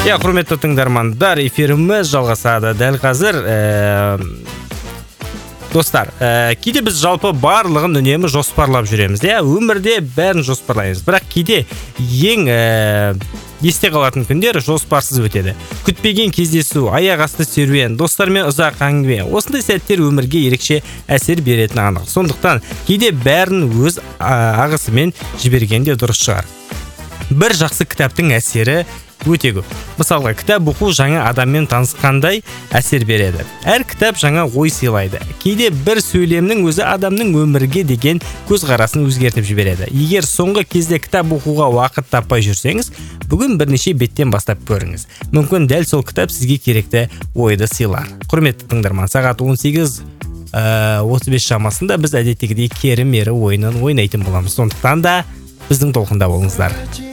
Құрметті тыңдармандар, эфиріміз жалғасады. Дәл қазір достар, кейде біз жалпы барлығын үнемі жоспарлап жүреміз. Өмірде бәрін жоспарлаймыз. Бірақ кейде ең есте қалатын күндер жоспарсыз өтеді. Күтпеген кездесу, аяқ асты серуен, достармен ұзақ әңгіме. Осындай сәттер өмірге ерекше әсер беретіні анық. Сондықтан кейде бәрін өз ағысымен жібергенде дұрыс шығар. Бір жақсы кітаптың әсері өте көп. Мысалға, кітап оқу жаңа адаммен танысқандай әсер береді. Әр кітап жаңа ой сыйлайды. Кейде бір сөйлемнің өзі адамның өмірге деген көзқарасын өзгертіп жібереді. Егер соңғы кезде кітап оқуға уақыт таппай жүрсеңіз, бүгін бірнеше беттен бастап көріңіз. Мүмкін дәл сол кітап сізге керекті ойды сыйлар. Құрметті тыңдарман, сағат 18:35 шамасында біз әдеттегідей керім-ері ойынын ойнайтын боламыз. Сондықтан да біздің толқында болыңыздар.